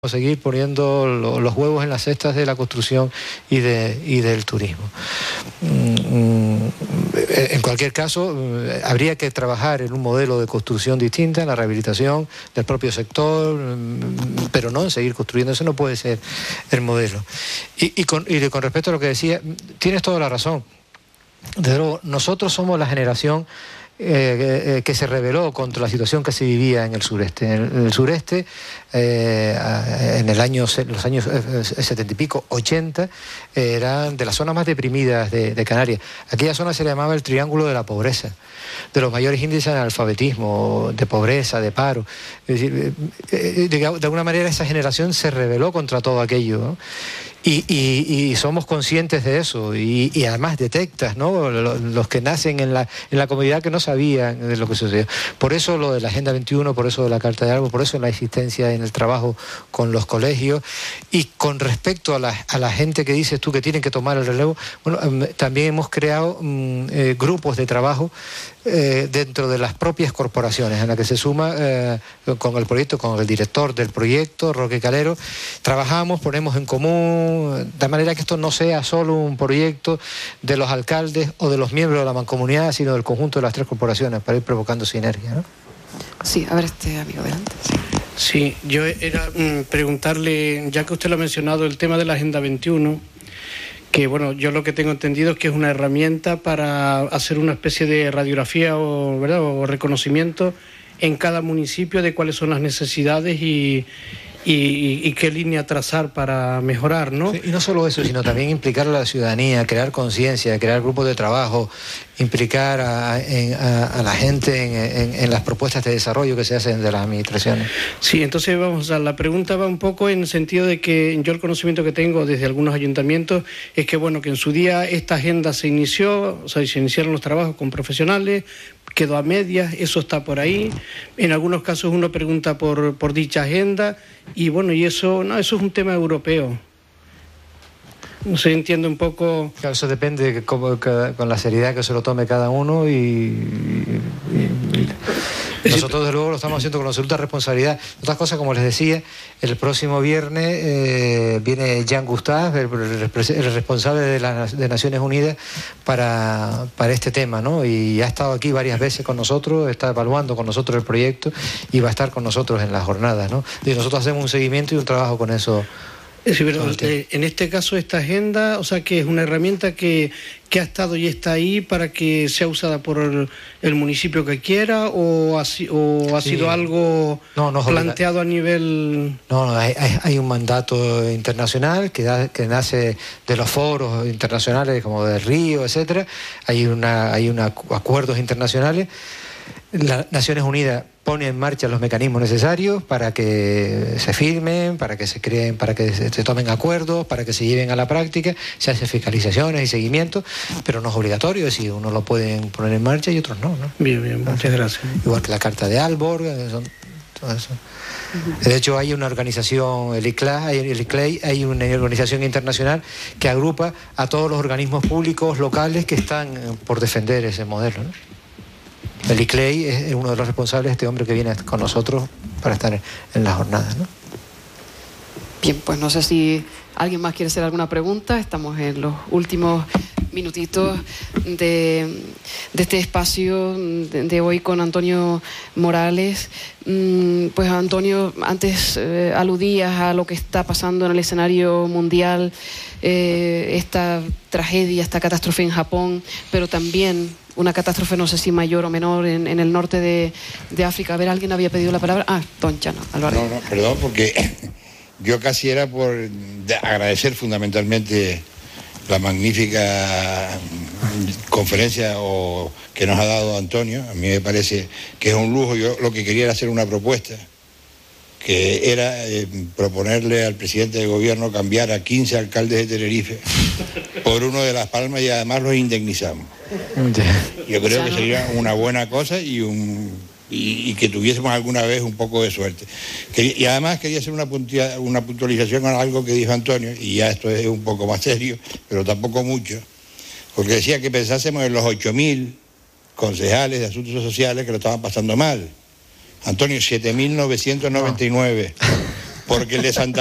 seguir poniendo los huevos en las cestas de la construcción y del turismo. En cualquier caso, habría que trabajar en un modelo de construcción distinta, en la rehabilitación del propio sector, pero no en seguir construyendo. Eso no puede ser el modelo. Y con respecto a lo que decía, tienes toda la razón. Desde luego, nosotros somos la generación que se rebeló contra la situación que se vivía en el sureste. En el sureste, en los años 70 y pico, 80, eran de las zonas más deprimidas de Canarias. Aquella zona se le llamaba el triángulo de la pobreza, de los mayores índices de analfabetismo, de pobreza, de paro. Es decir, de alguna manera esa generación se rebeló contra todo aquello, ¿no? Y somos conscientes de eso y además detectas, ¿no?, los que nacen en la comunidad que no sabían de lo que sucedió. Por eso lo de la Agenda 21, por eso de la Carta de Albo, por eso la existencia en el trabajo con los colegios. Y con respecto a la gente que dices tú que tienen que tomar el relevo, bueno, también hemos creado grupos de trabajo dentro de las propias corporaciones, en la que se suma con el proyecto, con el director del proyecto, Roque Calero. Trabajamos, ponemos en común, de manera que esto no sea solo un proyecto de los alcaldes o de los miembros de la mancomunidad, sino del conjunto de las tres corporaciones, para ir provocando sinergia, ¿no? Sí, a ver, amigo, adelante. Sí, yo era preguntarle, ya que usted lo ha mencionado, el tema de la Agenda 21, que bueno, yo lo que tengo entendido es que es una herramienta para hacer una especie de radiografía o reconocimiento en cada municipio de cuáles son las necesidades y qué línea trazar para mejorar, ¿no? Sí, y no solo eso, sino también implicar a la ciudadanía, crear conciencia, crear grupos de trabajo, implicar a la gente en las propuestas de desarrollo que se hacen de las administraciones. Sí, entonces la pregunta va un poco en el sentido de que yo el conocimiento que tengo desde algunos ayuntamientos es que, bueno, que en su día esta agenda se inició, o sea, se iniciaron los trabajos con profesionales, quedó a medias, eso está por ahí. En algunos casos uno pregunta por dicha agenda y bueno, y eso es un tema europeo. No sé, entiendo un poco. Claro, eso depende con la seriedad que se lo tome cada uno nosotros desde luego lo estamos haciendo con absoluta responsabilidad. Otras cosas, como les decía, el próximo viernes viene Jean Gustave, el responsable de Naciones Unidas para este tema, ¿no? Y ha estado aquí varias veces con nosotros, está evaluando con nosotros el proyecto y va a estar con nosotros en las jornadas, ¿no? Y nosotros hacemos un seguimiento y un trabajo con eso. Sí, pero en este caso esta agenda, o sea, que es una herramienta que ha estado y está ahí para que sea usada por el municipio que quiera, o ha sido algo planteado a nivel... No, hay un mandato internacional que nace de los foros internacionales como del Río, etcétera. Hay acuerdos internacionales. Las Naciones Unidas pone en marcha los mecanismos necesarios para que se firmen, para que se creen, para que se tomen acuerdos, para que se lleven a la práctica. Se hacen fiscalizaciones y seguimientos, pero no es obligatorio, es decir, unos lo pueden poner en marcha y otros no, ¿no? Bien, muchas gracias. Igual que la Carta de Aalborg, todo eso. De hecho, hay una organización, el ICLEI, hay una organización internacional que agrupa a todos los organismos públicos locales que están por defender ese modelo, ¿no? El ICLEI es uno de los responsables de este hombre que viene con nosotros para estar en las jornadas, ¿no? Bien, pues no sé si alguien más quiere hacer alguna pregunta. Estamos en los últimos minutitos de este espacio de hoy con Antonio Morales. Pues Antonio, antes aludías a lo que está pasando en el escenario mundial, esta tragedia, esta catástrofe en Japón, pero también una catástrofe, no sé si mayor o menor, en el norte de África. A ver, ¿alguien había pedido la palabra? Don Chano, Álvaro. No, perdón, porque yo casi era por agradecer fundamentalmente la magnífica conferencia que nos ha dado Antonio. A mí me parece que es un lujo. Yo lo que quería era hacer una propuesta, que era proponerle al presidente del gobierno cambiar a 15 alcaldes de Tenerife por uno de Las Palmas y además los indemnizamos. Yo creo que sería una buena cosa y que tuviésemos alguna vez un poco de suerte. Y además quería hacer una puntualización con algo que dijo Antonio, y ya esto es un poco más serio, pero tampoco mucho, porque decía que pensásemos en los 8.000 concejales de asuntos sociales que lo estaban pasando mal. Antonio, 7.999. porque el de Santa